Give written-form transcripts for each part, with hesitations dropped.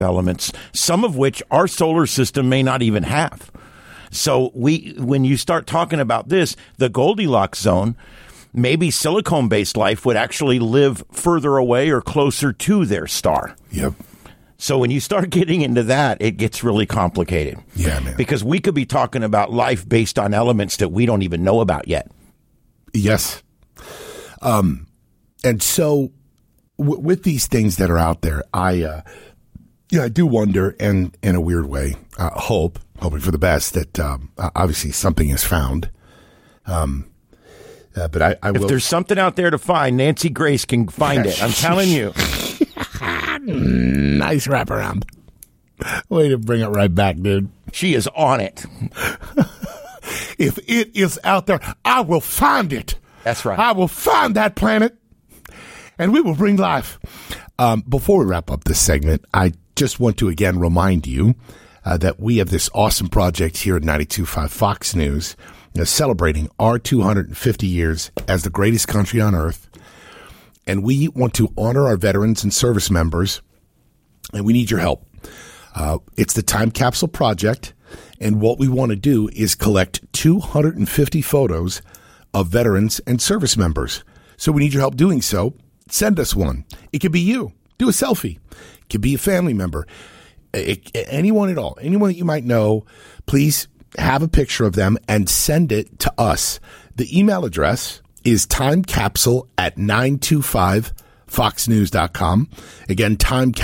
elements, some of which our solar system may not even have. So when you start talking about this, the Goldilocks zone, maybe silicone-based life would actually live further away or closer to their star. Yep. So when you start getting into that, it gets really complicated. Yeah, man. Because we could be talking about life based on elements that we don't even know about yet. Yes. And so with these things that are out there, I do wonder, and in a weird way, hoping for the best that obviously something is found. But I if will. There's something out there to find, Nancy Grace can find it. I'm telling you. Nice wraparound. Way to bring it right back, dude. She is on it. If it is out there, I will find it. That's right. I will find that planet, and we will bring life. Before we wrap up this segment, I just want to again remind you that we have this awesome project here at 92.5 Fox News, celebrating our 250 years as the greatest country on earth. And we want to honor our veterans and service members, and we need your help. It's the Time Capsule Project, and what we want to do is collect 250 photos of veterans and service members. So we need your help doing so. Send us one. It could be you. Do a selfie. It could be a family member. Anyone at all. Anyone that you might know, please have a picture of them and send it to us. The email address is timecapsule@925foxnews.com. Again,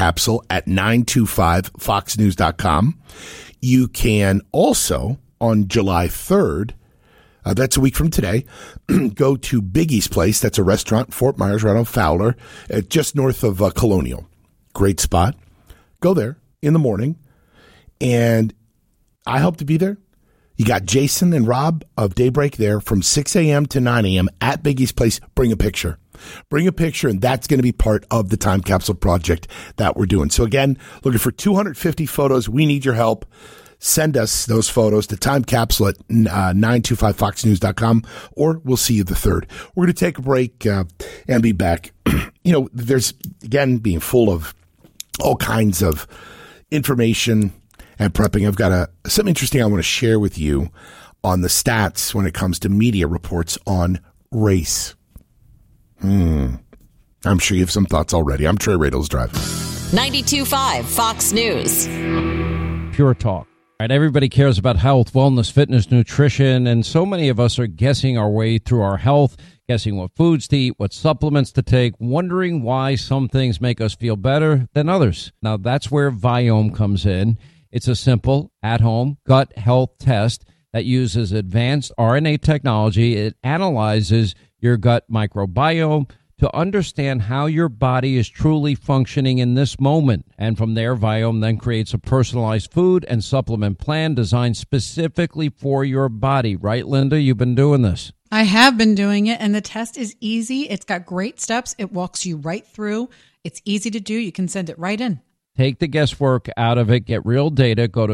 timecapsule@925foxnews.com. You can also, on July 3rd, that's a week from today, go to Biggie's Place. That's a restaurant, Fort Myers, right on Fowler, just north of Colonial. Great spot. Go there in the morning, and I hope to be there. You got Jason and Rob of Daybreak there from 6 a.m. to 9 a.m. at Biggie's Place. Bring a picture. Bring a picture, and that's going to be part of the Time Capsule Project that we're doing. So again, looking for 250 photos. We need your help. Send us those photos to timecapsule@925foxnews.com, or we'll see you the 3rd. We're going to take a break and be back. There's, again, being full of all kinds of information and prepping. I've got something interesting I want to share with you on the stats when it comes to media reports on race. I'm sure you have some thoughts already. I'm Trey Radels driving. 92.5 Fox News. Pure Talk. All right, everybody cares about health, wellness, fitness, nutrition, and so many of us are guessing our way through our health, guessing what foods to eat, what supplements to take, wondering why some things make us feel better than others. Now, that's where Viome comes in. It's a simple, at-home gut health test that uses advanced RNA technology. It analyzes your gut microbiome to understand how your body is truly functioning in this moment. And from there, Viome then creates a personalized food and supplement plan designed specifically for your body. Right, Linda? You've been doing this. I have been doing it, and the test is easy. It's got great steps. It walks you right through. It's easy to do. You can send it right in. Take the guesswork out of it. Get real data. Go to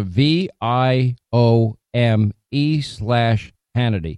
VIOME/Hannity.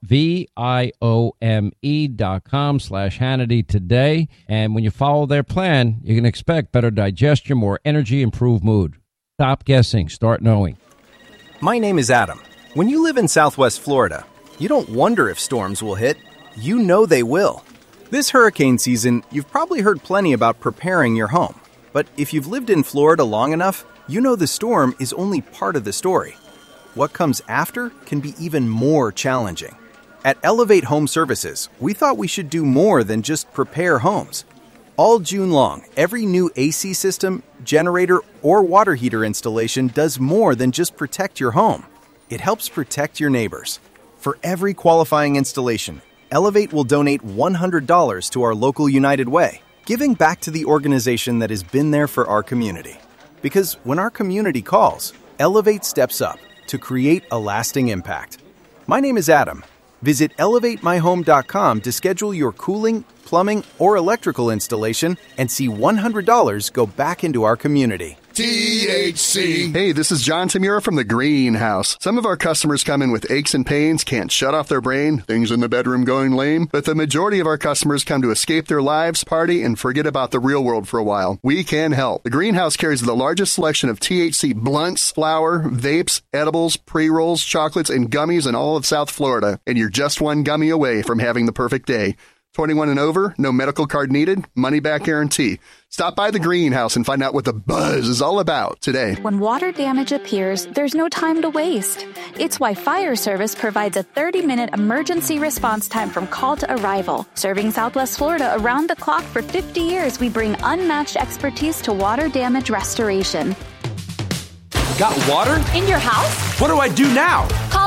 VIOME.com/Hannity today. And when you follow their plan, you can expect better digestion, more energy, improved mood. Stop guessing. Start knowing. My name is Adam. When you live in Southwest Florida, you don't wonder if storms will hit. You know they will. This hurricane season, you've probably heard plenty about preparing your home. But if you've lived in Florida long enough, you know the storm is only part of the story. What comes after can be even more challenging. At Elevate Home Services, we thought we should do more than just prepare homes. All June long, every new AC system, generator, or water heater installation does more than just protect your home. It helps protect your neighbors. For every qualifying installation, Elevate will donate $100 to our local United Way, giving back to the organization that has been there for our community. Because when our community calls, Elevate steps up to create a lasting impact. My name is Adam. Visit ElevateMyHome.com to schedule your cooling, plumbing, or electrical installation and see $100 go back into our community. THC. Hey, this is John Tamura from the Greenhouse. Some of our customers come in with aches and pains, can't shut off their brain, things in the bedroom going lame, but the majority of our customers come to escape their lives, party, and forget about the real world for a while. We can help. The Greenhouse carries the largest selection of THC blunts, flower, vapes, edibles, pre-rolls, chocolates, and gummies in all of South Florida, and you're just one gummy away from having the perfect day. 21 and over, no medical card needed, money-back guarantee. Stop by the Greenhouse and find out what the buzz is all about today. When water damage appears, there's no time to waste. It's why Fire Service provides a 30-minute emergency response time from call to arrival. Serving Southwest Florida around the clock for 50 years, we bring unmatched expertise to water damage restoration. Got water? In your house? What do I do now? Call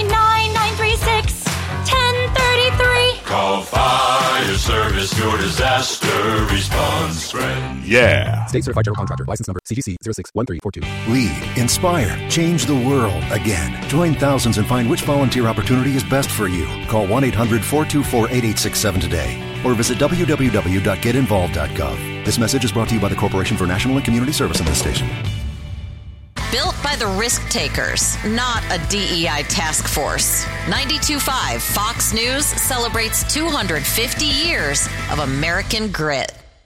239-936-1033. Call Fire Service, your disaster response friend. Yeah. State Certified General Contractor. License number CGC 061342. Lead, inspire, change the world again. Join thousands and find which volunteer opportunity is best for you. Call 1-800-424-8867 today or visit www.getinvolved.gov. This message is brought to you by the Corporation for National and Community Service and this station. Built by the risk takers, not a DEI task force. 92.5 Fox News celebrates 250 years of American grit.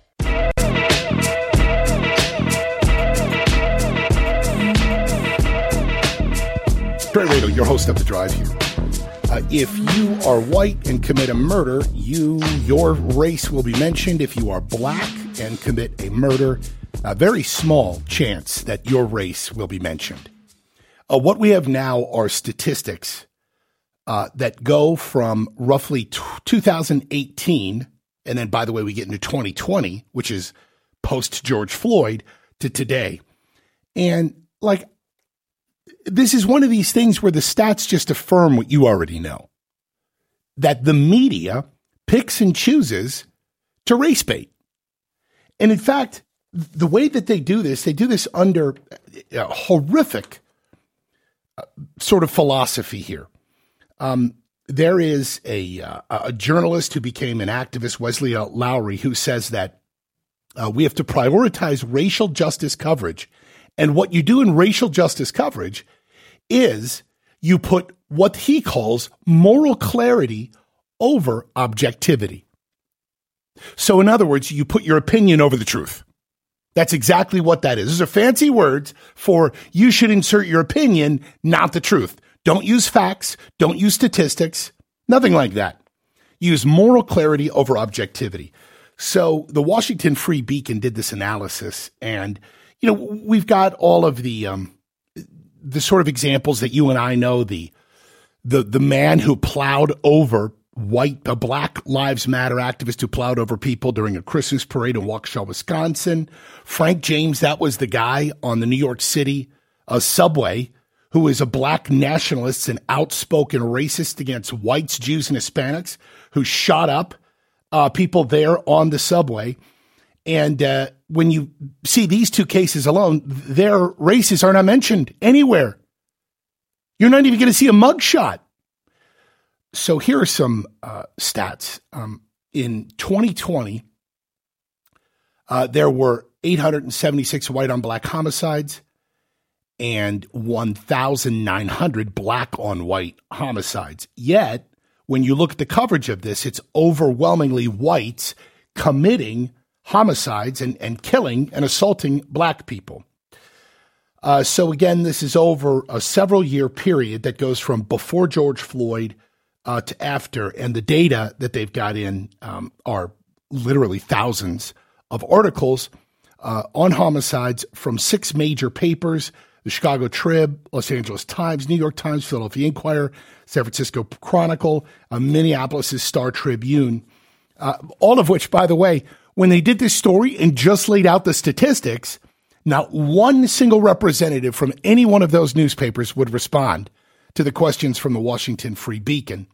Trey Radio, your host of The Drive here. If you are white and commit a murder, your race will be mentioned. If you are black and commit a murder, a very small chance that your race will be mentioned. What we have now are statistics that go from roughly 2018, and then, by the way, we get into 2020, which is post-George Floyd, to today. And, this is one of these things where the stats just affirm what you already know, that the media picks and chooses to race bait. And, in fact, the way that they do this under a horrific sort of philosophy here. There is a journalist who became an activist, Wesley Lowery, who says that we have to prioritize racial justice coverage. And what you do in racial justice coverage is you put what he calls moral clarity over objectivity. So in other words, you put your opinion over the truth. That's exactly what that is. Those are fancy words for you should insert your opinion, not the truth. Don't use facts. Don't use statistics. Nothing like that. Use moral clarity over objectivity. So the Washington Free Beacon did this analysis, and we've got all of the sort of examples that you and I know. The man who plowed over a Black Lives Matter activist who plowed over people during a Christmas parade in Waukesha, Wisconsin. Frank James, that was the guy on the New York City subway who is a black nationalist and outspoken racist against whites, Jews, and Hispanics, who shot up people there on the subway. And when you see these two cases alone, their races are not mentioned anywhere. You're not even going to see a mugshot. So here are some stats. In 2020, there were 876 white on black homicides and 1,900 black on white homicides. Yet, when you look at the coverage of this, it's overwhelmingly whites committing homicides and killing and assaulting black people. So again, this is over a several-year period that goes from before George Floyd to after, and the data that they've got in are literally thousands of articles on homicides from 6 major papers: the Chicago Trib, Los Angeles Times, New York Times, Philadelphia Inquirer, San Francisco Chronicle, Minneapolis Star Tribune, all of which, by the way, when they did this story and just laid out the statistics, not one single representative from any one of those newspapers would respond to the questions from the Washington Free Beacon.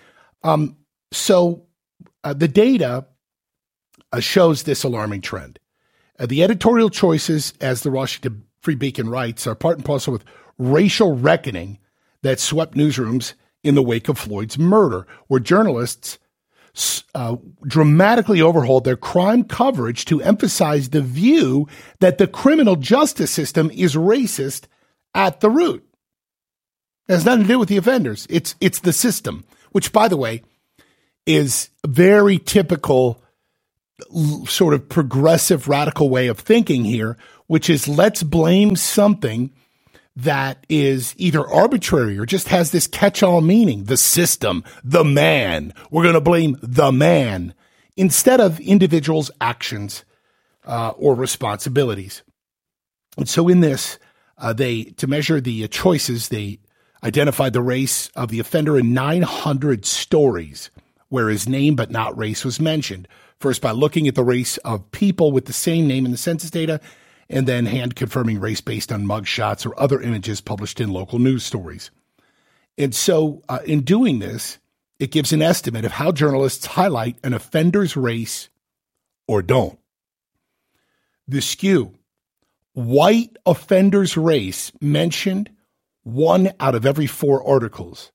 So the data shows this alarming trend. The editorial choices, as the Washington Free Beacon writes, are part and parcel with racial reckoning that swept newsrooms in the wake of Floyd's murder, where journalists dramatically overhauled their crime coverage to emphasize the view that the criminal justice system is racist at the root. It has nothing to do with the offenders. It's the system, which, by the way, is very typical sort of progressive radical way of thinking here, which is let's blame something that is either arbitrary or just has this catch-all meaning, the system, the man. We're going to blame the man instead of individuals' actions or responsibilities. And so in this, to measure the choices, they identified the race of the offender in 900 stories where his name but not race was mentioned. First, by looking at the race of people with the same name in the census data, and then hand-confirming race based on mugshots or other images published in local news stories. And so in doing this, it gives an estimate of how journalists highlight an offender's race or don't. The skew, white offender's race mentioned 1 out of every 4 articles.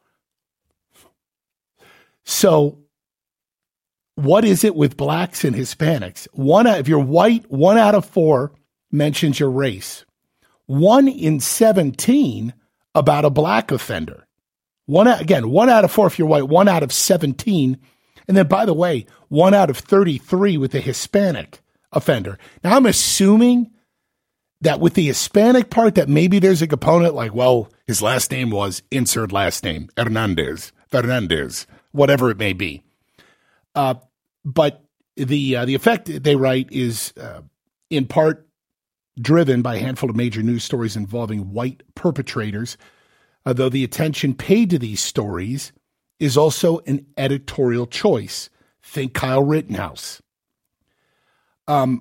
So what is it with blacks and Hispanics? If you're white, 1 out of 4 mentions your race. 1 in 17 about a black offender. 1 out of 4 if you're white, 1 out of 17. And then, by the way, 1 out of 33 with a Hispanic offender. Now, I'm assuming that with the Hispanic part that maybe there's a component like, well, his last name was insert last name, Fernandez, whatever it may be. But the effect, they write, is in part driven by a handful of major news stories involving white perpetrators, though the attention paid to these stories is also an editorial choice. Think Kyle Rittenhouse. And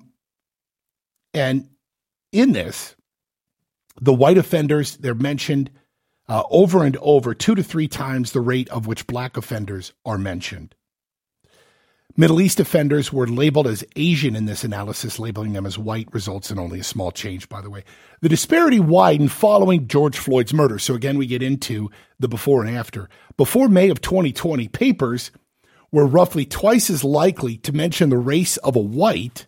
in this, the white offenders, they're mentioned over and over 2 to 3 times the rate of which black offenders are mentioned. Middle East offenders were labeled as Asian in this analysis. Labeling them as white results in only a small change, by the way. The disparity widened following George Floyd's murder. So again, we get into the before and after. Before May of 2020, papers were roughly twice as likely to mention the race of a white,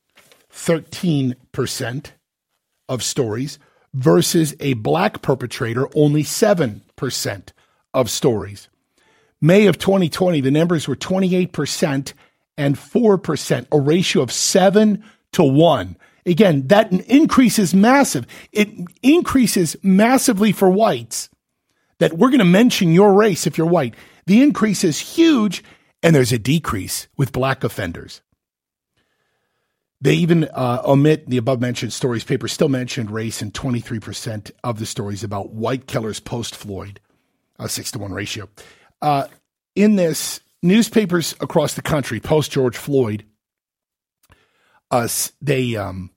13% of stories, versus a black perpetrator, only 7% of stories. May of 2020, the numbers were 28% and 4%, a ratio of 7 to 1. Again, that increase is massive. It increases massively for whites, that we're going to mention your race if you're white. The increase is huge, and there's a decrease with black offenders. They even omit the above-mentioned stories. Papers still mentioned race in 23% of the stories about white killers post-Floyd, a 6-to-1 ratio. In this, newspapers across the country post-George Floyd, what they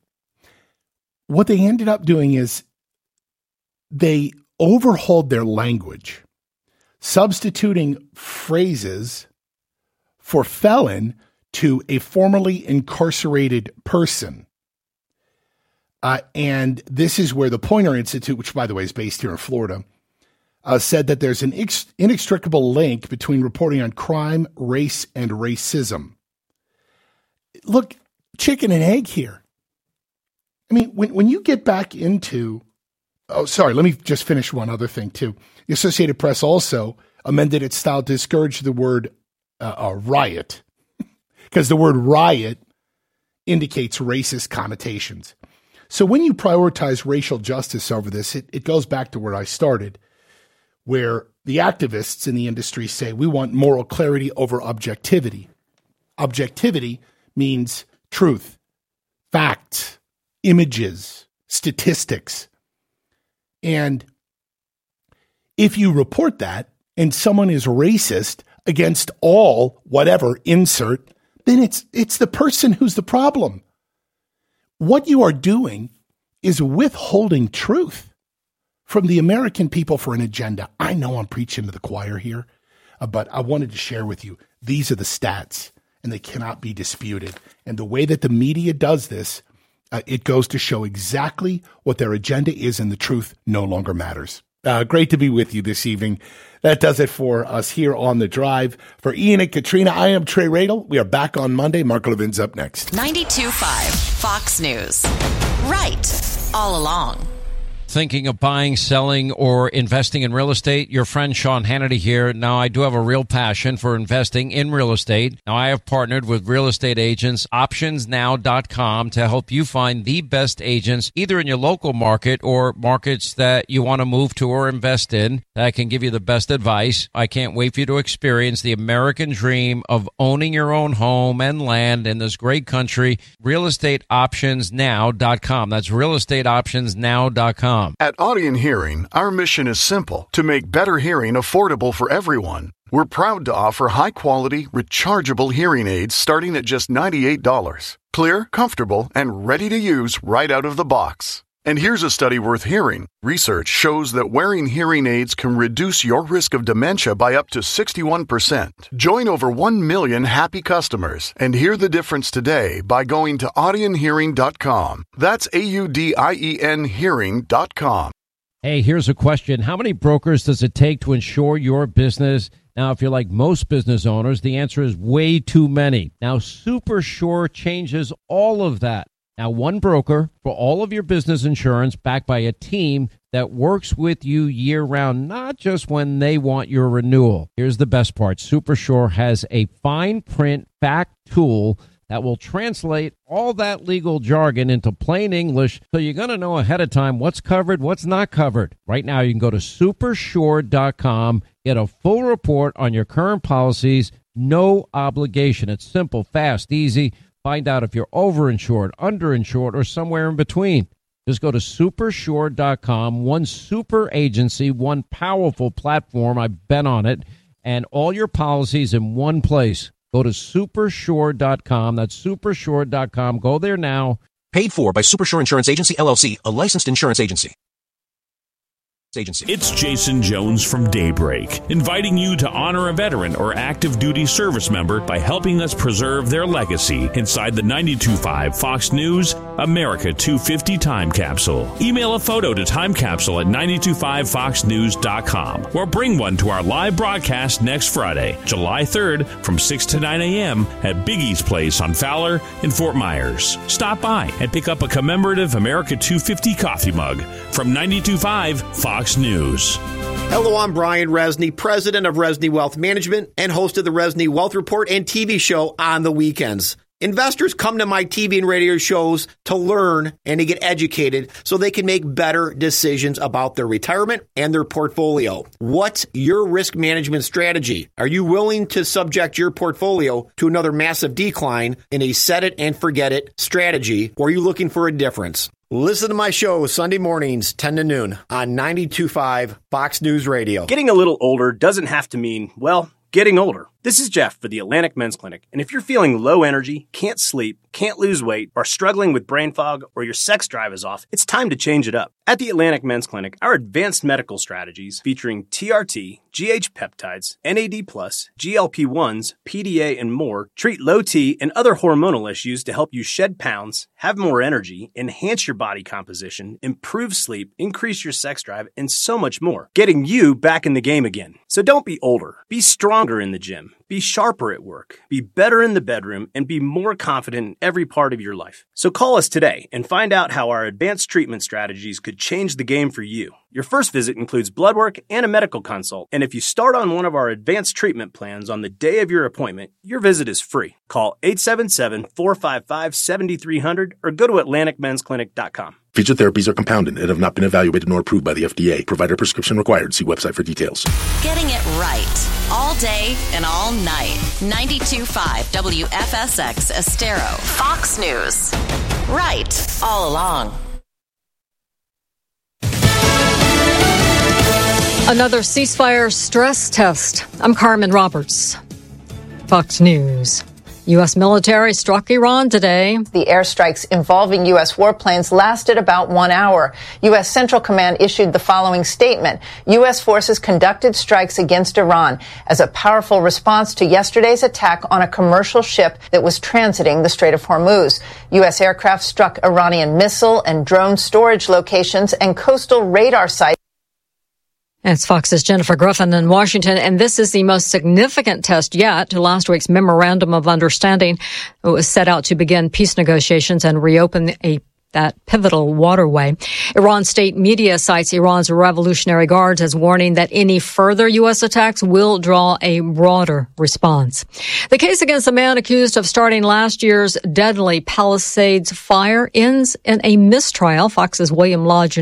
ended up doing is they overhauled their language, substituting phrases for felon to a formerly incarcerated person. And this is where the Poynter Institute, which, by the way, is based here in Florida, said that there's an inextricable link between reporting on crime, race, and racism. Look, chicken and egg here. I mean, when you get back into... Oh, sorry, let me just finish one other thing, too. The Associated Press also amended its style to discourage the word riot, because the word riot indicates racist connotations. So when you prioritize racial justice over this, it goes back to where I started, where the activists in the industry say we want moral clarity over objectivity. Objectivity means truth, facts, images, statistics. And if you report that and someone is racist against all whatever insert, then it's the person who's the problem. What you are doing is withholding truth from the American people for an agenda. I know I'm preaching to the choir here, but I wanted to share with you, these are the stats, and they cannot be disputed. And the way that the media does this, it goes to show exactly what their agenda is, and the truth no longer matters. Great to be with you this evening. That does it for us here on The Drive. For Ian and Katrina, I am Trey Radel. We are back on Monday. Mark Levin's up next. 92.5 Fox News. Right all along. Thinking of buying, selling, or investing in real estate? Your friend Sean Hannity here. Now, I do have a real passion for investing in real estate. Now, I have partnered with real estate agents, optionsnow.com, to help you find the best agents, either in your local market or markets that you want to move to or invest in, that can give you the best advice. I can't wait for you to experience the American dream of owning your own home and land in this great country. Realestateoptionsnow.com. That's realestateoptionsnow.com. At Audien Hearing, our mission is simple: to make better hearing affordable for everyone. We're proud to offer high-quality, rechargeable hearing aids starting at just $98. Clear, comfortable, and ready to use right out of the box. And here's a study worth hearing. Research shows that wearing hearing aids can reduce your risk of dementia by up to 61%. Join over 1 million happy customers and hear the difference today by going to audienhearing.com. That's AUDIEN hearing.com. Hey, here's a question. How many brokers does it take to insure your business? Now, if you're like most business owners, the answer is way too many. Now, SuperSure changes all of that. Now, one broker for all of your business insurance, backed by a team that works with you year-round, not just when they want your renewal. Here's the best part. SuperSure has a fine print fact tool that will translate all that legal jargon into plain English, so you're going to know ahead of time what's covered, what's not covered. Right now, you can go to supersure.com, get a full report on your current policies, no obligation. It's simple, fast, easy. Find out if you're overinsured, underinsured, or somewhere in between. Just go to supersure.com, one super agency, one powerful platform. I've been on it, and all your policies in one place. Go to supersure.com. That's supersure.com. Go there now. Paid for by Supersure Insurance Agency, LLC, a licensed insurance agency. It's Jason Jones from Daybreak, inviting you to honor a veteran or active duty service member by helping us preserve their legacy inside the 92.5 Fox News America 250 Time Capsule. Email a photo to timecapsule at 925foxnews.com or bring one to our live broadcast next Friday, July 3rd from 6 to 9 a.m. at Biggie's Place on Fowler in Fort Myers. Stop by and pick up a commemorative America 250 coffee mug from 92.5 Fox News. Hello, I'm Brian Resney, president of Resney Wealth Management and host of the Resney Wealth Report and TV show on the weekends. Investors come to my TV and radio shows to learn and to get educated so they can make better decisions about their retirement and their portfolio. What's your risk management strategy? Are you willing to subject your portfolio to another massive decline in a set it and forget it strategy, or are you looking for a difference? Listen to my show Sunday mornings, 10 to noon on 92.5 Fox News Radio. Getting a little older doesn't have to mean, well, getting older. This is Jeff for the Atlantic Men's Clinic, and if you're feeling low energy, can't sleep, can't lose weight, are struggling with brain fog, or your sex drive is off, it's time to change it up. At the Atlantic Men's Clinic, our advanced medical strategies featuring TRT, GH peptides, NAD+, GLP-1s, PDA, and more treat low T and other hormonal issues to help you shed pounds, have more energy, enhance your body composition, improve sleep, increase your sex drive, and so much more, getting you back in the game again. So don't be older. Be stronger in the gym. Be sharper at work, be better in the bedroom, and be more confident in every part of your life. So call us today and find out how our advanced treatment strategies could change the game for you. Your first visit includes blood work and a medical consult, and if you start on one of our advanced treatment plans on the day of your appointment, your visit is free. Call 877-455-7300 or go to AtlanticMen'sClinic.com. Featured therapies are compounded and have not been evaluated nor approved by the FDA. Provider prescription required. See website for details. Getting it right all day and all night. 92.5 WFSX Estero. Fox News. Right all along. Another ceasefire stress test. I'm Carmen Roberts. Fox News. U.S. military struck Iran today. The airstrikes involving U.S. warplanes lasted about 1 hour. U.S. Central Command issued the following statement. U.S. forces conducted strikes against Iran as a powerful response to yesterday's attack on a commercial ship that was transiting the Strait of Hormuz. U.S. aircraft struck Iranian missile and drone storage locations and coastal radar sites. It's Fox's Jennifer Griffin in Washington, and this is the most significant test yet to last week's Memorandum of Understanding. It was set out to begin peace negotiations and reopen that pivotal waterway. Iran state media cites Iran's Revolutionary Guards as warning that any further U.S. attacks will draw a broader response. The case against the man accused of starting last year's deadly Palisades fire ends in a mistrial. Fox's William Lodge